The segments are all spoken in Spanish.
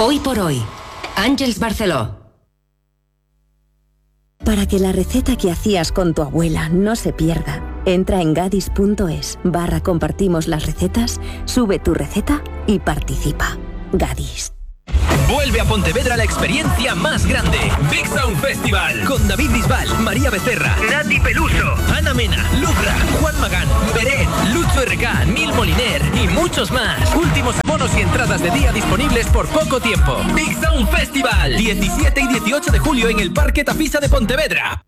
Hoy por hoy, Àngels Barceló. Para que la receta que hacías con tu abuela no se pierda, entra en gadis.es/compartimos las recetas, sube tu receta y participa. Gadis. Vuelve a Pontevedra la experiencia más grande. Big Sound Festival. Con David Bisbal, María Becerra, Nati Peluso, Ana Mena, Lubra, Juan Magán, Beret, Lucho RK, Nil Moliner y muchos más. Últimos bonos y entradas de día disponibles por poco tiempo. Big Sound Festival. 17 y 18 de julio en el Parque Tafisa de Pontevedra.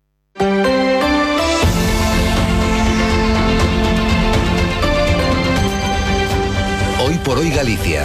Hoy por hoy Galicia.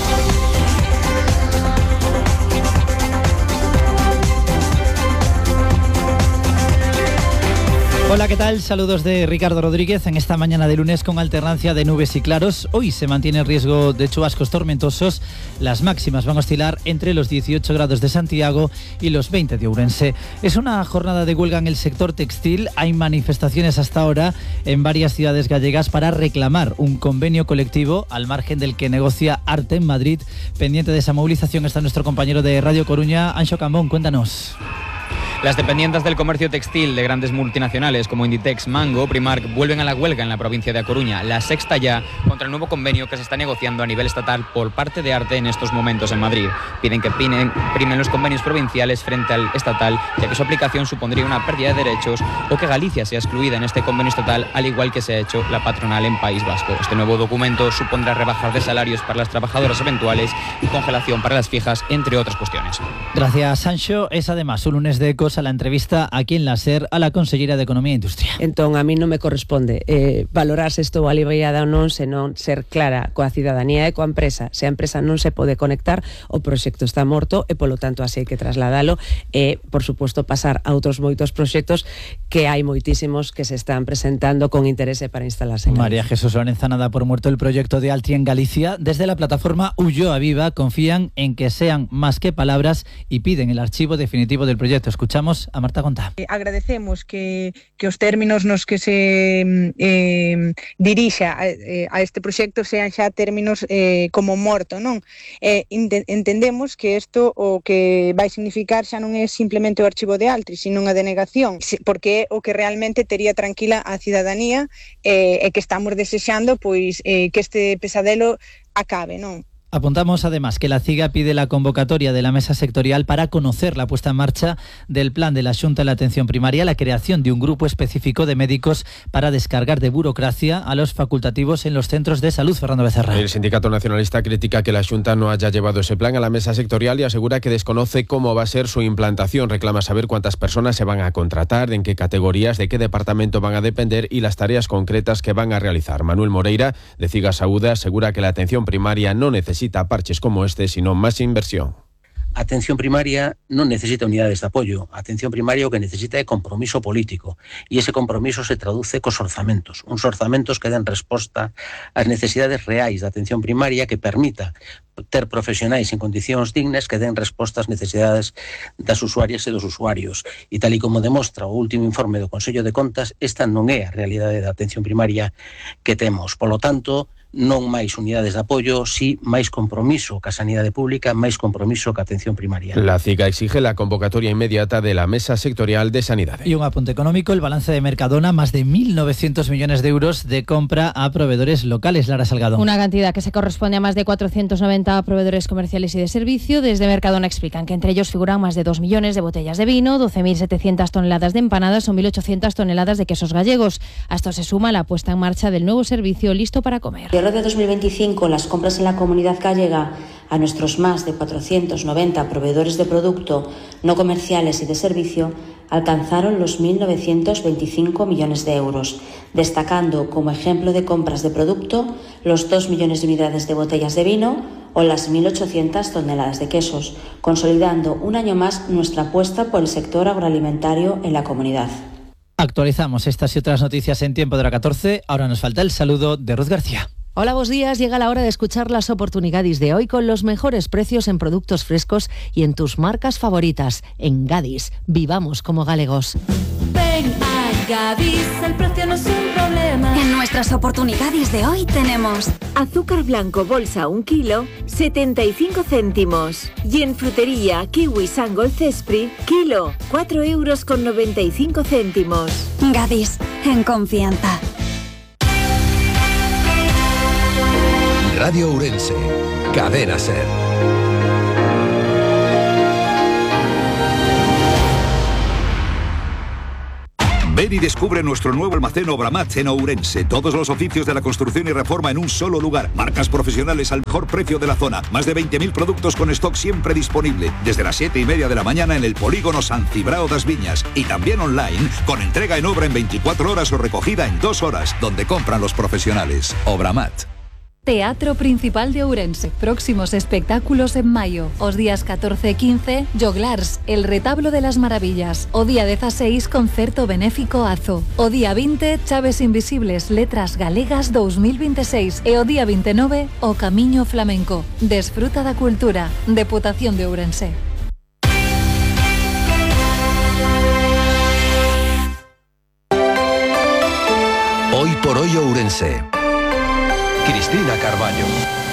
Hola, ¿qué tal? Saludos de Ricardo Rodríguez en esta mañana de lunes con alternancia de nubes y claros. Hoy se mantiene el riesgo de chubascos tormentosos. Las máximas van a oscilar entre los 18 grados de Santiago y los 20 de Ourense. Es una jornada de huelga en el sector textil. Hay manifestaciones hasta ahora en varias ciudades gallegas para reclamar un convenio colectivo al margen del que negocia Arte en Madrid. Pendiente de esa movilización está nuestro compañero de Radio Coruña, Anxo Cambón. Cuéntanos. Las dependientes del comercio textil de grandes multinacionales como Inditex, Mango, Primark vuelven a la huelga en la provincia de A Coruña, la sexta ya, contra el nuevo convenio que se está negociando a nivel estatal por parte de Arte en estos momentos en Madrid. Piden que primen los convenios provinciales frente al estatal, ya que su aplicación supondría una pérdida de derechos o que Galicia sea excluida en este convenio estatal, al igual que se ha hecho la patronal en País Vasco. Este nuevo documento supondrá rebajar de salarios para las trabajadoras eventuales y congelación para las fijas, entre otras cuestiones. Gracias, Sancho. Es además un lunes de Ecos a la entrevista aquí en la SER a la consellera de Economía e Industria. Entón, a mí non me corresponde valorar se estou aliviada ou non, senón ser clara coa cidadanía e coa empresa. Se a empresa non se pode conectar, o proxecto está morto e, polo tanto, así hai que trasladalo e, por suposto, pasar a outros moitos proxectos que hai moitísimos que se están presentando con interese para instalarse en María Jesús Lorenza nada por muerto el proyecto de Altri en Galicia. Desde la plataforma Ulloa Viva confían en que sean más que palabras y piden el archivo definitivo del proyecto. Escuchamos a Marta Contá. Agradecemos que os términos nos que se dirixa a este proxecto sean xa términos como morto, non? Entendemos que isto o que vai significar xa non é simplemente o archivo de Altri, sino unha denegación, porque é o que realmente tería tranquila a cidadanía e que estamos desexando pois que este pesadelo acabe, non? Apuntamos además que la CIGA pide la convocatoria de la mesa sectorial para conocer la puesta en marcha del plan de la Xunta de la Atención Primaria, la creación de un grupo específico de médicos para descargar de burocracia a los facultativos en los centros de salud. Fernando Becerra. El Sindicato Nacionalista critica que la Xunta no haya llevado ese plan a la mesa sectorial y asegura que desconoce cómo va a ser su implantación. Reclama saber cuántas personas se van a contratar, en qué categorías, de qué departamento van a depender y las tareas concretas que van a realizar. Manuel Moreira, de CIGA Saúde, asegura que la atención primaria no necesita parches como este, sino más inversión. Atención primaria non necesita unidades de apoio. A atención primaria o que necesita é compromiso político e ese compromiso se traduce cos orzamentos. Uns orzamentos que den resposta ás necesidades reais da atención primaria, que permita ter profesionais en condicións dignas que den resposta ás necesidades das usuarias e dos usuarios. E tal e como demostra o último informe do Consello de Contas, esta non é a realidade da atención primaria que temos. Polo tanto, non máis unidades de apoio, sí máis compromiso ca sanidade pública, máis compromiso ca atención primaria. La CIGA exige la convocatoria inmediata de la Mesa Sectorial de Sanidad. Y un apunte económico, el balance de Mercadona, más de 1.900 millones de euros de compra a proveedores locales. Lara Salgado. Una cantidad que se corresponde a más de 490 proveedores comerciales y de servicio. Desde Mercadona explican que entre ellos figuran más de 2 millones de botellas de vino, 12.700 toneladas de empanadas o 1.800 toneladas de quesos gallegos. A esto se suma la puesta en marcha del nuevo servicio Listo para Comer. De 2025, las compras en la comunidad gallega a nuestros más de 490 proveedores de producto no comerciales y de servicio alcanzaron los 1.925 millones de euros, destacando como ejemplo de compras de producto los 2 millones de unidades de botellas de vino o las 1.800 toneladas de quesos, consolidando un año más nuestra apuesta por el sector agroalimentario en la comunidad. Actualizamos estas y otras noticias en tiempo de la 14. Ahora nos falta el saludo de Ruth García. Hola, buenos días. Llega la hora de escuchar las oportunidades de hoy con los mejores precios en productos frescos y en tus marcas favoritas. En Gadis, vivamos como galegos. Ven a Gadis, el precio no es un problema. En nuestras oportunidades de hoy tenemos azúcar blanco bolsa 1 kilo, 75 céntimos. Y en frutería kiwi Sangol Cespri, kilo, 4,95 €. Gadis, en confianza. Radio Ourense, Cadena SER. Ven y descubre nuestro nuevo almacén Obramat en Ourense. Todos los oficios de la construcción y reforma en un solo lugar. Marcas profesionales al mejor precio de la zona. Más de 20.000 productos con stock siempre disponible. Desde las 7:30 de la mañana en el polígono San Cibrao das Viñas. Y también online, con entrega en obra en 24 horas o recogida en 2 horas, donde compran los profesionales. Obramat. Teatro Principal de Ourense. Próximos espectáculos en maio. Os días 14 e 15, Joglars, El Retablo de las Maravillas. O día 16, Concerto Benéfico Azo. O día 20, Chaves Invisibles, Letras Galegas 2026. E o día 29, O Camiño Flamenco. Desfruta da cultura. Deputación de Ourense. Hoy por hoy Ourense. Cristina Carballo.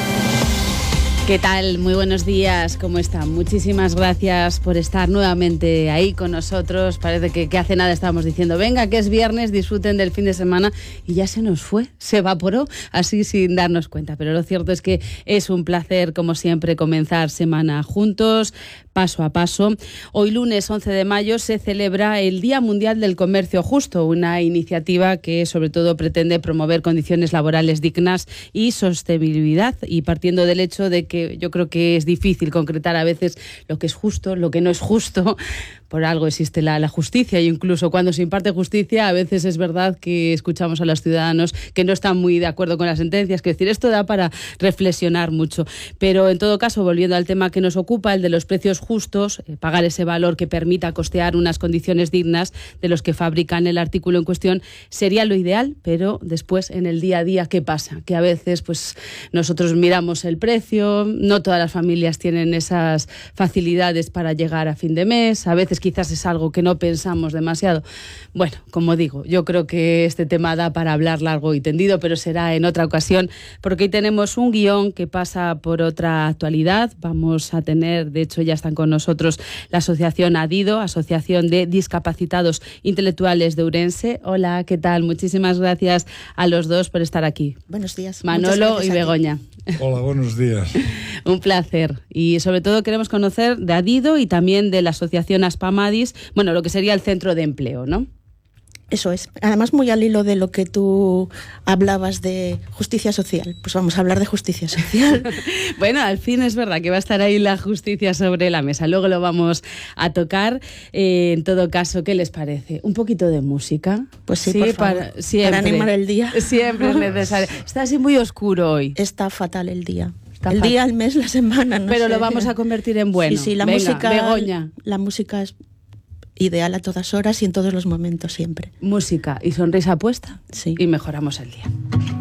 ¿Qué tal? Muy buenos días, ¿cómo están? Muchísimas gracias por estar nuevamente ahí con nosotros. Parece que hace nada estábamos diciendo, venga, que es viernes, disfruten del fin de semana, y ya se nos fue, se evaporó, así sin darnos cuenta. Pero lo cierto es que es un placer, como siempre, comenzar semana juntos, paso a paso. Hoy lunes 11 de mayo se celebra el Día Mundial del Comercio Justo, una iniciativa que sobre todo pretende promover condiciones laborales dignas y sostenibilidad, y partiendo del hecho de que yo creo que es difícil concretar a veces lo que es justo, lo que no es justo. Por algo existe la justicia, y incluso cuando se imparte justicia a veces es verdad que escuchamos a los ciudadanos que no están muy de acuerdo con las sentencias. Es decir, esto da para reflexionar mucho. Pero en todo caso, volviendo al tema que nos ocupa, el de los precios justos, pagar ese valor que permita costear unas condiciones dignas de los que fabrican el artículo en cuestión, sería lo ideal, pero después en el día a día, ¿qué pasa? Que a veces pues nosotros miramos el precio, no todas las familias tienen esas facilidades para llegar a fin de mes, a veces quizás es algo que no pensamos demasiado. Bueno, como digo, yo creo que este tema da para hablar largo y tendido, pero será en otra ocasión, porque hoy tenemos un guión que pasa por otra actualidad. Vamos a tener, de hecho ya están con nosotros, la asociación ADIDO, Asociación de Discapacitados Intelectuales de Ourense. Hola, ¿qué tal? Muchísimas gracias a los dos por estar aquí. Buenos días. Manolo y Begoña. Hola, buenos días. Un placer. Y sobre todo queremos conocer de ADIDO y también de la asociación Aspamadis, bueno, lo que sería el centro de empleo, ¿no? Eso es. Además, muy al hilo de lo que tú hablabas de justicia social. Pues vamos a hablar de justicia social. Bueno, al fin es verdad que va a estar ahí la justicia sobre la mesa. Luego lo vamos a tocar. En todo caso, ¿qué les parece? ¿Un poquito de música? Pues sí, por favor. Para animar el día. Siempre es necesario. Está así muy oscuro hoy. Está fatal el día. El día, el mes, la semana, no Pero sé. lo vamos a convertir en bueno. Sí, la Venga, música, Begoña. La música es ideal a todas horas y en todos los momentos siempre. Música y sonrisa puesta. Sí. Y mejoramos el día.